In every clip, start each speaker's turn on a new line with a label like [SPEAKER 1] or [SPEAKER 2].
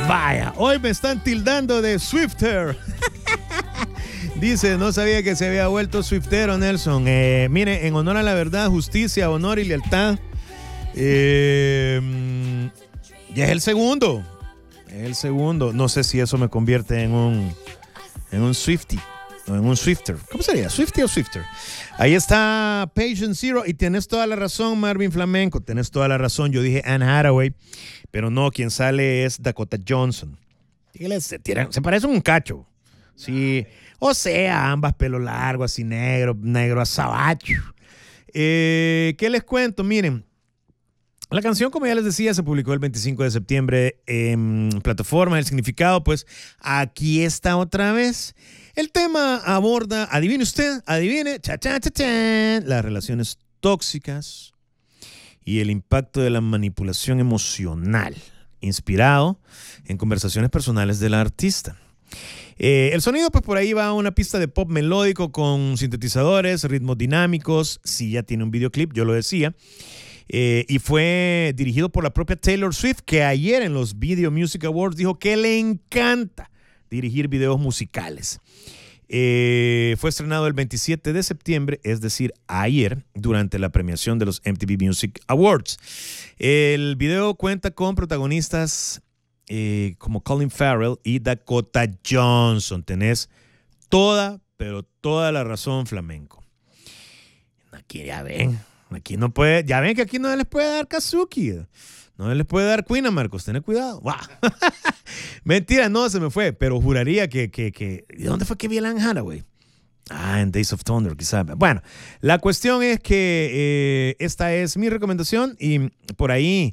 [SPEAKER 1] Vaya, hoy me están tildando de Swifter. Dice, no sabía que se había vuelto Swiftero, Nelson. Mire, en honor a la verdad, justicia, honor y lealtad. Ya es el segundo. Es el segundo. No sé si eso me convierte en un Swiftie. O en un Swifter. ¿Cómo sería? ¿Swiftie o Swifter? Ahí está Patient Zero. Y tienes toda la razón, Marvin Flamenco. Tienes toda la razón. Yo dije Anne Hathaway. Pero no, quien sale es Dakota Johnson. Se parecen un cacho. Sí. O sea, ambas pelo largo, así negro azabache. ¿Qué les cuento? Miren, la canción, como ya les decía, se publicó el 25 de septiembre en plataforma. El significado, pues, aquí está otra vez. El tema aborda, adivine usted, adivine, las relaciones tóxicas y el impacto de la manipulación emocional, inspirado en conversaciones personales de la artista. El sonido, pues por ahí va a una pista de pop melódico con sintetizadores, ritmos dinámicos. Sí, ya tiene un videoclip, yo lo decía. Y fue dirigido por la propia Taylor Swift, que ayer en los Video Music Awards dijo que le encanta dirigir videos musicales. Fue estrenado el 27 de septiembre, es decir, ayer, durante la premiación de los MTV Music Awards. El video cuenta con protagonistas como Colin Farrell y Dakota Johnson. Tenés toda, pero toda la razón, Flamenco. Aquí ya ven, aquí no puede, ya ven que aquí no les puede dar Kazuki, no les puede dar Queen a Marcos, tened cuidado. ¡Wow! Mentira, no, se me fue, pero juraría que ¿de dónde fue que vi a Anne Hathaway? En Days of Thunder, quizás. Bueno, la cuestión es que esta es mi recomendación y por ahí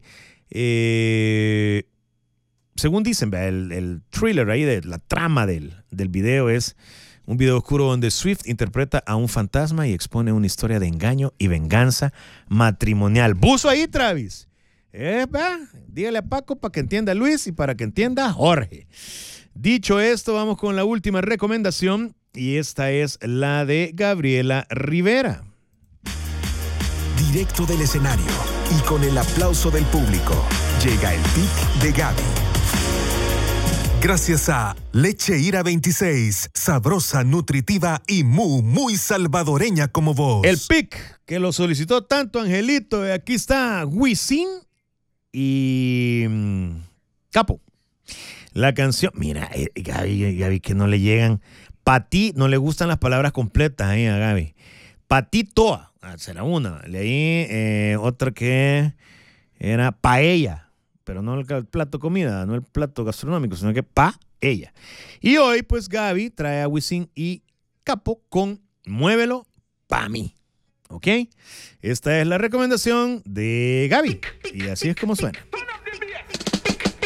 [SPEAKER 1] según dicen, el thriller ahí de la trama del video es un video oscuro donde Swift interpreta a un fantasma y expone una historia de engaño y venganza matrimonial. Buzo ahí, Travis. Dígale a Paco para que entienda Luis y para que entienda Jorge. Dicho esto, vamos con la última recomendación y esta es la de Gabriela Rivera.
[SPEAKER 2] Directo del escenario y con el aplauso del público, llega el pick de Gaby. Gracias a Leche Ira 26, sabrosa, nutritiva y muy salvadoreña como vos.
[SPEAKER 1] El pick que lo solicitó tanto Angelito, aquí está Wisin y Capo. La canción, mira, Gaby, que no le llegan, pa' ti no le gustan las palabras completas a Gaby. Pa' ti toa, será una. Leí otra que era paella. Pero no el plato comida, no el plato gastronómico, sino que ella. Y hoy, pues, Gaby trae a Wisin y Capo con Muévelo pa' mí. ¿Ok? Esta es la recomendación de Gaby. Y así es como suena.